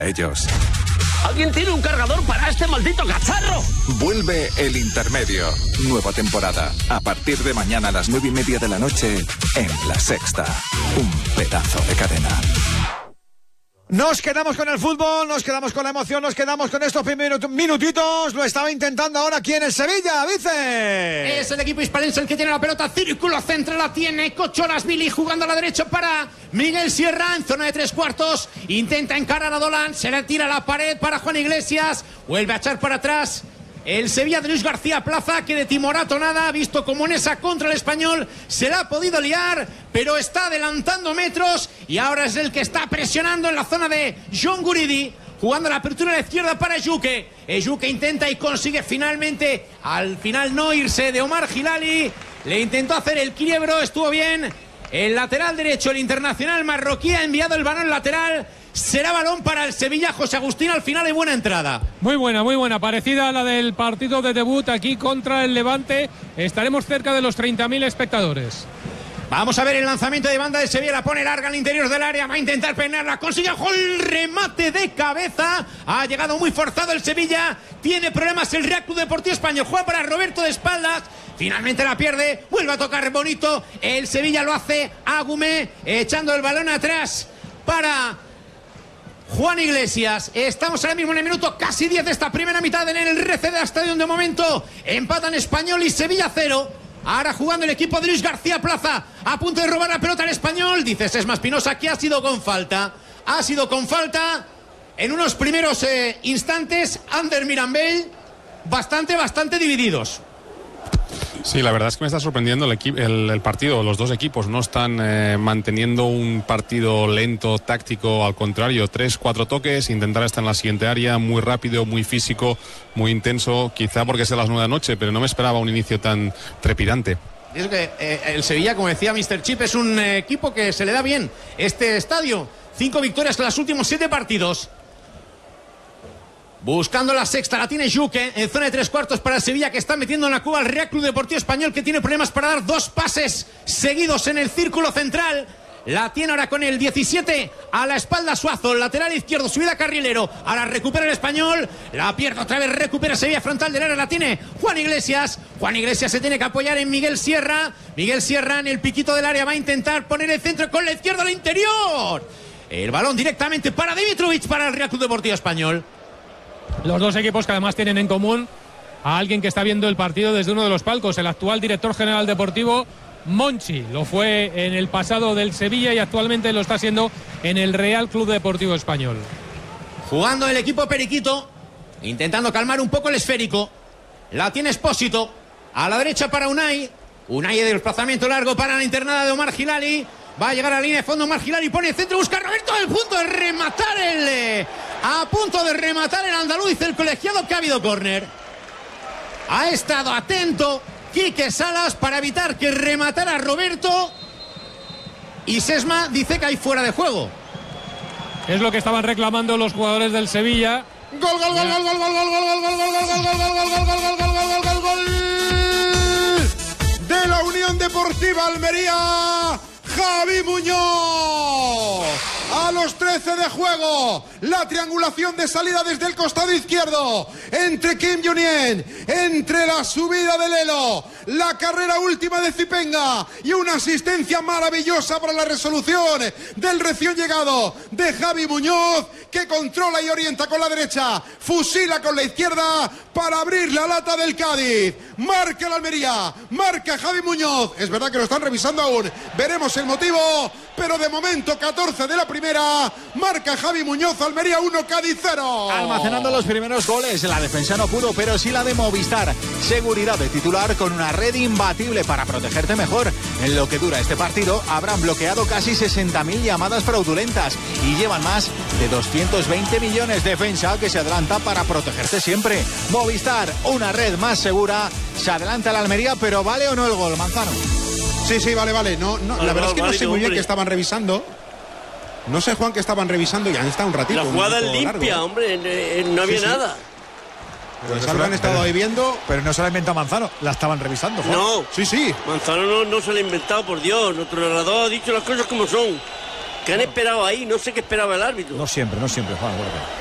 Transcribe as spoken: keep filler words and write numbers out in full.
ellos. ¿Alguien tiene un cargador para este maldito cacharro? Vuelve El Intermedio. Nueva temporada. A partir de mañana a las nueve y media de la noche en La Sexta. Un pedazo de cadena. Nos quedamos con el fútbol, nos quedamos con la emoción, nos quedamos con estos primeros minutitos. Lo estaba intentando ahora aquí en el Sevilla, Vice. Es el equipo hispalense el que tiene la pelota. Círculo central la tiene Cocholasvili jugando a la derecha para Miguel Sierra en zona de tres cuartos. Intenta encarar a Dolan, se le tira a la pared para Juan Iglesias. Vuelve a echar para atrás el Sevilla de Luis García Plaza, que de timorato nada, ha visto como en esa contra el Español se la ha podido liar, pero está adelantando metros y ahora es el que está presionando en la zona de John Guridi, jugando la apertura a la izquierda para Ejuke. Ejuke intenta y consigue finalmente, al final no irse de Omar Hilali, le intentó hacer el quiebro, estuvo bien. El lateral derecho, el internacional marroquí, ha enviado el balón lateral. Será balón para el Sevilla. José Agustín, al final hay buena entrada. Muy buena, muy buena, parecida a la del partido de debut aquí contra el Levante. Estaremos cerca de los treinta mil espectadores. Vamos a ver el lanzamiento de banda de Sevilla, la pone larga al interior del área, va a intentar peinarla, consigue el remate de cabeza, ha llegado muy forzado el Sevilla, tiene problemas el Real Club Deportivo Español, juega para Roberto de espaldas, finalmente la pierde, vuelve a tocar bonito, el Sevilla lo hace Agumé, echando el balón atrás para Juan Iglesias. Estamos ahora mismo en el minuto casi diez de esta primera mitad en el R C D Stadium. De momento empatan Español y Sevilla cero. Ahora jugando el equipo de Luis García Plaza, a punto de robar la pelota al Español. Dice Sesma Espinosa que ha sido con falta. Ha sido con falta en unos primeros eh, instantes. Ander Mirambell, bastante, bastante divididos. Sí, la verdad es que me está sorprendiendo el, el, el partido. Los dos equipos no están eh, manteniendo un partido lento, táctico, al contrario, tres, cuatro toques, intentar estar en la siguiente área, muy rápido, muy físico, muy intenso, quizá porque es a las nueve de la noche, pero no me esperaba un inicio tan trepidante. Es que eh, el Sevilla, como decía míster Chip, es un eh, equipo que se le da bien este estadio. Cinco victorias en los últimos siete partidos. Buscando la sexta, la tiene Juque en zona de tres cuartos para Sevilla, que está metiendo en la cuba al Real Club Deportivo Español, que tiene problemas para dar dos pases seguidos en el círculo central. La tiene ahora con el diecisiete a la espalda Suazo, lateral izquierdo, subida carrilero. Ahora recupera el Español, la pierde otra vez, recupera Sevilla frontal del área, la tiene Juan Iglesias. Juan Iglesias se tiene que apoyar en Miguel Sierra. Miguel Sierra en el piquito del área va a intentar poner el centro con la izquierda al interior. El balón directamente para Dimitrovic, para el Real Club Deportivo Español. Los dos equipos que además tienen en común a alguien que está viendo el partido desde uno de los palcos, el actual director general deportivo Monchi. Lo fue en el pasado del Sevilla y actualmente lo está haciendo en el Real Club Deportivo Español. Jugando el equipo periquito, intentando calmar un poco el esférico. La tiene Espósito, a la derecha para Unai. Unai de desplazamiento largo para la internada de Omar Hilali. Va a llegar a la línea de fondo Omar Hilali, pone el centro, busca a Roberto, al punto de rematar el... A punto de rematar el andaluz, el colegiado, que ha habido córner. Ha estado atento Quique Salas para evitar que rematara Roberto. Y Sesma dice que hay fuera de juego. Es lo que estaban reclamando los jugadores del Sevilla. Gol, gol, gol, gol, gol, gol, gol, gol, gol, gol, gol, gol, gol, gol, gol, gol, gol, gol, gol de la Unión Deportiva Almería. Javi Muñoz. A los trece de juego, la triangulación de salida desde el costado izquierdo entre Kim Junien, entre la subida de Lelo, la carrera última de Zipenga y una asistencia maravillosa para la resolución del recién llegado de Javi Muñoz, que controla y orienta con la derecha, fusila con la izquierda para abrir la lata del Cádiz. Marca la Almería, marca Javi Muñoz. Es verdad que lo están revisando aún, veremos el motivo, pero de momento catorce de la primera. Marca Javi Muñoz, Almería uno, Cádiz cero. Almacenando los primeros goles, la defensa no pudo, pero sí la de Movistar. Seguridad de titular con una red imbatible para protegerte mejor. En lo que dura este partido habrán bloqueado casi sesenta mil llamadas fraudulentas y llevan más de doscientos veinte millones. Defensa que se adelanta para protegerte siempre. Movistar, una red más segura. Se adelanta la Almería, pero ¿vale o no el gol, Manzano? Sí, sí, vale, vale. No, no, vale, la verdad vale, es que no vale, sé muy bien hombre. qué estaban revisando. No sé, Juan, que estaban revisando y han estado un ratito. La jugada es limpia, largo, ¿eh? hombre, eh, no había Sí, sí. nada. Pues algo han estado ahí viendo. Pero no se la inventa Manzano, la estaban revisando, Juan. No, Sí, sí. Manzano no, no se lo ha inventado, por Dios. Nuestro narrador ha dicho las cosas como son. que han esperado ahí, no sé qué esperaba el árbitro. No siempre, no siempre, Juan.